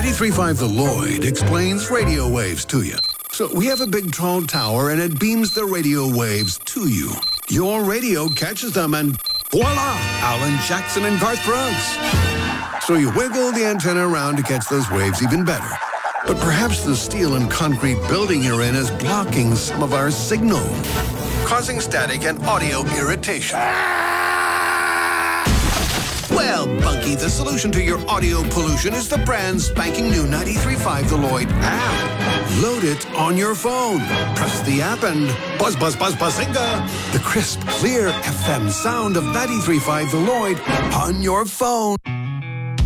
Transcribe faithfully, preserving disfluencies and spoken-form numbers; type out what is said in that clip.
ninety-three point five The Lloyd explains radio waves to you. So we have a big tall tower and it beams the radio waves to you. Your radio catches them and voila! Alan Jackson and Garth Brooks. So you wiggle the antenna around to catch those waves even better. But perhaps the steel and concrete building you're in is blocking some of our signal, causing static and audio irritation. Well, Bunky, the solution to your audio pollution is the brand spanking new ninety-three point five The Lloyd app. Load it on your phone. Press the app and buzz, buzz, buzz, buzzinga. The crisp, clear F M sound of ninety-three point five The Lloyd on your phone.